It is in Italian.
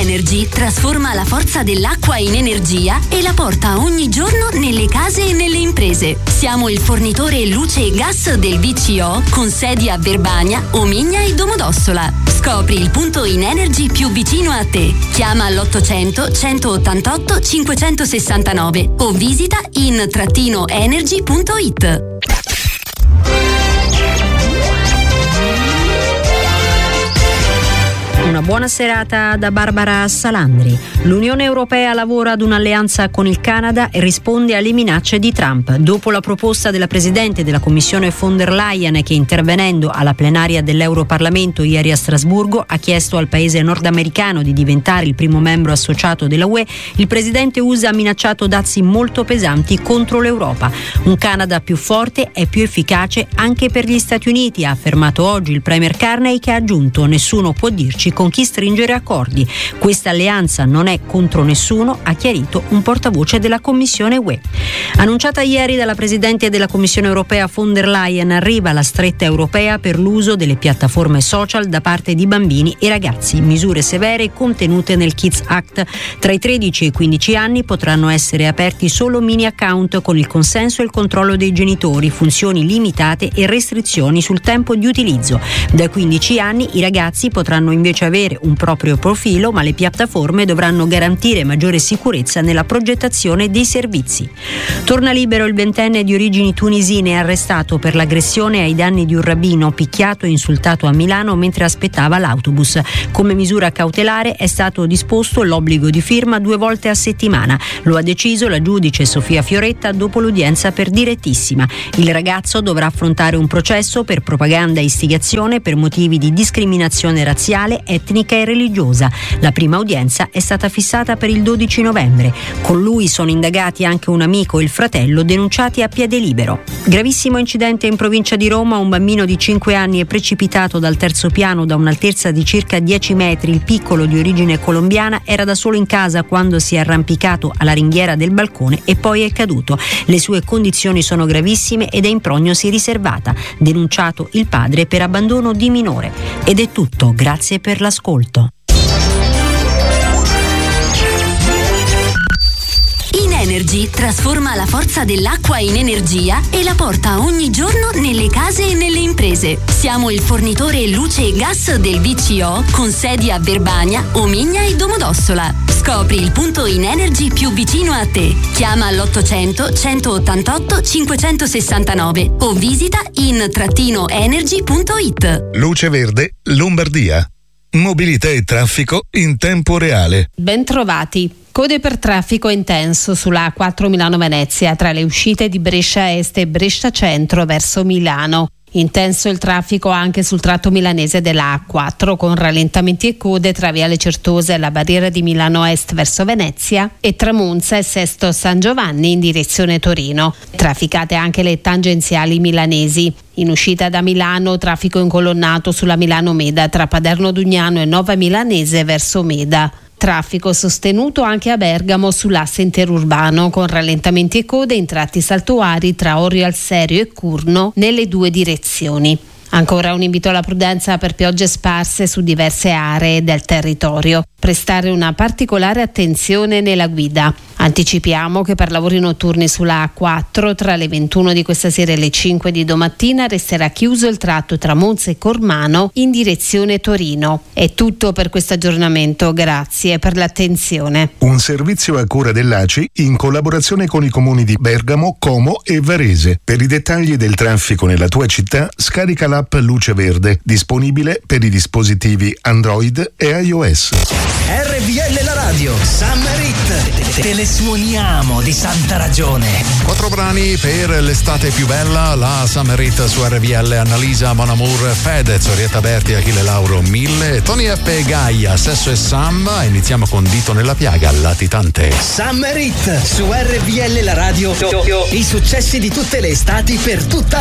Energy trasforma la forza dell'acqua in energia e la porta ogni giorno nelle case e nelle imprese. Siamo il fornitore luce e gas del VCO con sedi a Verbania, Omigna e Domodossola. Scopri il punto In Energy più vicino a te. Chiama all'800 188 569 o visita in-energy.it. Una buona serata da Barbara Salandri. L'Unione Europea lavora ad un'alleanza con il Canada e risponde alle minacce di Trump. Dopo la proposta della Presidente della Commissione von der Leyen, che intervenendo alla plenaria dell'Europarlamento ieri a Strasburgo ha chiesto al paese nordamericano di diventare il primo membro associato della UE, il Presidente USA ha minacciato dazi molto pesanti contro l'Europa. Un Canada più forte è più efficace anche per gli Stati Uniti, ha affermato oggi il Premier Carney, che ha aggiunto: nessuno può dirci con chi stringere accordi. Questa alleanza non è contro nessuno, ha chiarito un portavoce della Commissione UE. Annunciata ieri dalla Presidente della Commissione Europea von der Leyen, arriva la stretta europea per l'uso delle piattaforme social da parte di bambini e ragazzi. Misure severe contenute nel Kids Act. Tra i 13 e i 15 anni potranno essere aperti solo mini account con il consenso e il controllo dei genitori, funzioni limitate e restrizioni sul tempo di utilizzo. Dai 15 anni i ragazzi potranno invece avere un proprio profilo, ma le piattaforme dovranno garantire maggiore sicurezza nella progettazione dei servizi. Torna libero il 20enne di origini tunisine, arrestato per l'aggressione ai danni di un rabbino picchiato e insultato a Milano mentre aspettava l'autobus. Come misura cautelare è stato disposto l'obbligo di firma 2 volte a settimana. Lo ha deciso la giudice Sofia Fioretta dopo l'udienza per Direttissima. Il ragazzo dovrà affrontare un processo per propaganda e istigazione per motivi di discriminazione razziale, etnica e religiosa. La prima udienza è stata fissata per il 12 novembre. Con lui sono indagati anche un amico e il fratello, denunciati a piede libero. Gravissimo incidente in provincia di Roma. Un bambino di 5 anni è precipitato dal terzo piano da un'altezza di circa 10 metri. Il piccolo, di origine colombiana, era da solo in casa quando si è arrampicato alla ringhiera del balcone e poi è caduto. Le sue condizioni sono gravissime ed è in prognosi riservata. Denunciato il padre per abbandono di minore. Ed è tutto, grazie per l'ascolto. In Energy trasforma la forza dell'acqua in energia e la porta ogni giorno nelle case e nelle imprese. Siamo il fornitore luce e gas del VCO con sedi a Verbania, Omigna e Domodossola. Scopri il punto In Energy più vicino a te. Chiama all'800 188 569 o visita in-energy.it. Luce Verde Lombardia. Mobilità e traffico in tempo reale. Bentrovati. Code per traffico intenso sulla A4 Milano-Venezia tra le uscite di Brescia Est e Brescia Centro verso Milano. Intenso il traffico anche sul tratto milanese della A4 con rallentamenti e code tra Viale Certosa e la barriera di Milano Est verso Venezia e tra Monza e Sesto San Giovanni in direzione Torino. Trafficate anche le tangenziali milanesi. In uscita da Milano, traffico incolonnato sulla Milano-Meda tra Paderno Dugnano e Nova Milanese verso Meda. Traffico sostenuto anche a Bergamo sull'asse interurbano con rallentamenti e code in tratti saltuari tra Orio al Serio e Curno nelle 2 direzioni. Ancora un invito alla prudenza per piogge sparse su diverse aree del territorio. Prestare una particolare attenzione nella guida. Anticipiamo che per lavori notturni sulla A4 tra le 21 di questa sera e le 5 di domattina resterà chiuso il tratto tra Monza e Cormano in direzione Torino. È tutto per questo aggiornamento, grazie per l'attenzione. Un servizio a cura dell'ACI in collaborazione con i comuni di Bergamo, Como e Varese. Per i dettagli del traffico nella tua città scarica l'app Luce Verde, disponibile per i dispositivi Android e iOS. RVL la radio, Summer Hit, te le suoniamo di santa ragione. 4 brani per l'estate più bella, la Summer Hit su RVL. Annalisa, Mon Amour, Fedez, Orietta Berti, Achille Lauro, 1000, Tony F e Gaia, Sesso e Samba. Iniziamo con Dito nella piaga, Latitante. Summer Hit su RVL la radio, i successi di tutte le estati per tutta